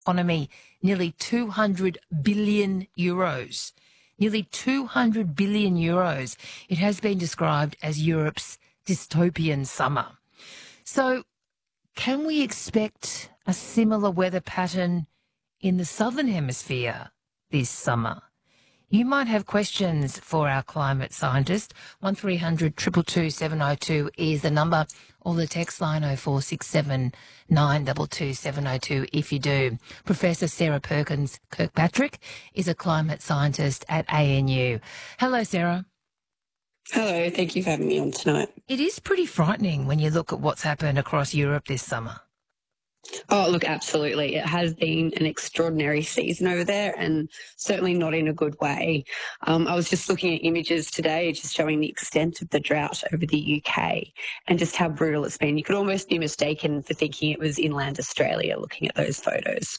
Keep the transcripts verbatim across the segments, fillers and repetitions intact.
economy nearly two hundred billion euros. Nearly two hundred billion euros. It has been described as Europe's dystopian summer. So can we expect a similar weather pattern in the southern hemisphere this summer? You might have questions for our climate scientist. one three hundred two two two seven oh two is the number, or the text line oh four six seven nine two two seven oh two if you do. Professor Sarah Perkins Kirkpatrick is a climate scientist at A N U. Hello, Sarah. Hello, thank you for having me on tonight. It is pretty frightening when you look at what's happened across Europe this summer. Oh, look, absolutely. It has been an extraordinary season over there, and certainly not in a good way. Um, I was just looking at images today just showing the extent of the drought over the U K and just how brutal it's been. You could almost be mistaken for thinking it was inland Australia looking at those photos.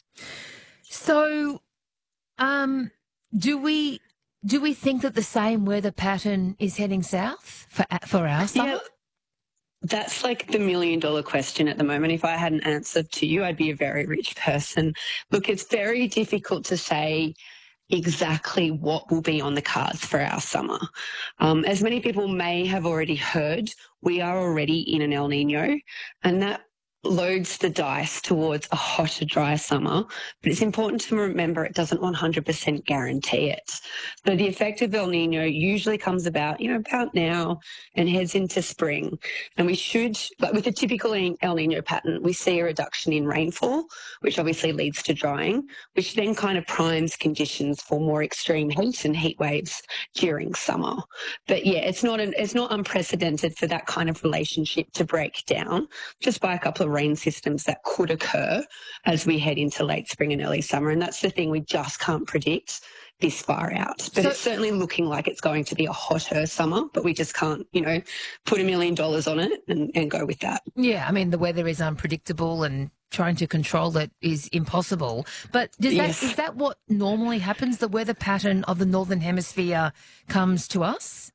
So um, do we do we think that the same weather pattern is heading south for, for our summer? Yeah. That's like the million dollar question at the moment. If I had an answer to you, I'd be a very rich person. Look, it's very difficult to say exactly what will be on the cards for our summer. Um, as many people may have already heard, we are already in an El Nino, and that loads the dice towards a hotter, drier summer. But it's important to remember it doesn't one hundred percent guarantee it. So the effect of El Nino usually comes about, you know, about now and heads into spring. And we should, like with a typical El Nino pattern, we see a reduction in rainfall, which obviously leads to drying, which then kind of primes conditions for more extreme heat and heat waves during summer. But yeah, it's not an, it's not unprecedented for that kind of relationship to break down just by a couple of rain systems that could occur as we head into late spring and early summer. And that's the thing, we just can't predict this far out. But so, it's certainly looking like it's going to be a hotter summer, but we just can't, you know, put a million dollars on it and, and go with that. Yeah, I mean, the weather is unpredictable and trying to control it is impossible. But does yes. that, is that what normally happens? The weather pattern of the Northern Hemisphere comes to us?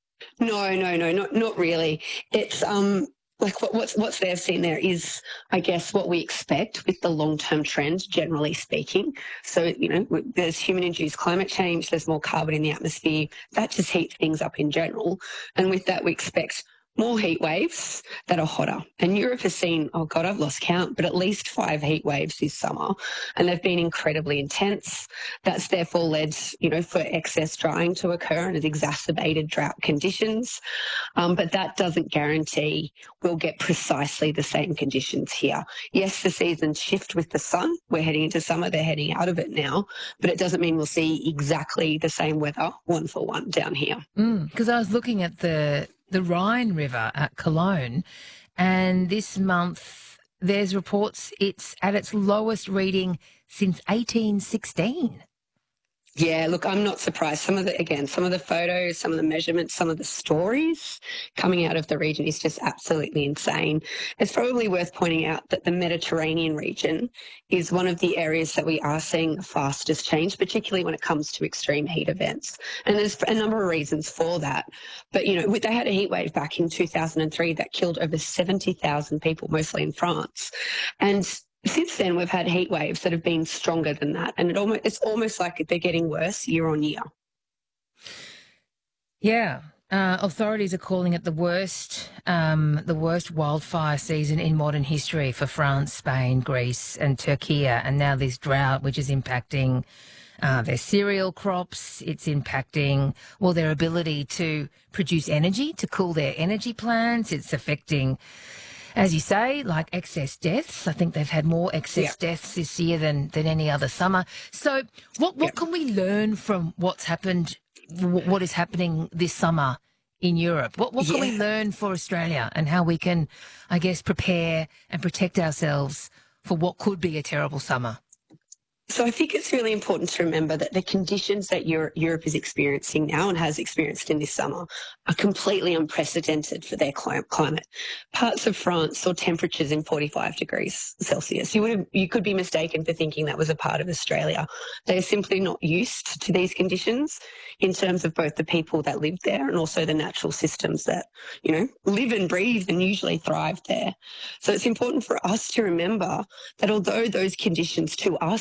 No, no, no, not not really. It's um like what, what's what's they've seen there is, I guess, what we expect with the long-term trend, generally speaking. So, you know, there's human-induced climate change, there's more carbon in the atmosphere. That just heats things up in general. And with that, we expect more heat waves that are hotter. And Europe has seen, oh God, I've lost count, but at least five heat waves this summer. And they've been incredibly intense. That's therefore led, you know, for excess drying to occur and has exacerbated drought conditions. Um, but that doesn't guarantee we'll get precisely the same conditions here. Yes, the seasons shift with the sun. We're heading into summer. They're heading out of it now. But it doesn't mean we'll see exactly the same weather one for one down here. Because mm, I was looking at the the Rhine River at Cologne, and this month there's reports it's at its lowest reading since eighteen sixteen. Yeah, look, I'm not surprised. Some of the, again, some of the photos, some of the measurements, some of the stories coming out of the region is just absolutely insane. It's probably worth pointing out that the Mediterranean region is one of the areas that we are seeing the fastest change, particularly when it comes to extreme heat events. And there's a number of reasons for that. But, you know, they had a heat wave back in two thousand three that killed over seventy thousand people, mostly in France. And since then, we've had heat waves that have been stronger than that, and it almost, it's almost like they're getting worse year on year. Yeah. Uh, authorities are calling it the worst, um, the worst wildfire season in modern history for France, Spain, Greece and Turkey, and now this drought, which is impacting uh, their cereal crops. It's impacting, well, their ability to produce energy, to cool their energy plants. It's affecting, as you say, like excess deaths. I think they've had more excess yeah. deaths this year than, than any other summer. So what, what yeah. can we learn from what's happened, what is happening this summer in Europe? What, what can yeah. we learn for Australia and how we can, I guess, prepare and protect ourselves for what could be a terrible summer? So I think it's really important to remember that the conditions that Europe, Europe is experiencing now and has experienced in this summer are completely unprecedented for their cli- climate. Parts of France saw temperatures in forty-five degrees Celsius. You would have, you could be mistaken for thinking that was a part of Australia. They are simply not used to these conditions in terms of both the people that live there and also the natural systems that, you know, live and breathe and usually thrive there. So it's important for us to remember that although those conditions to us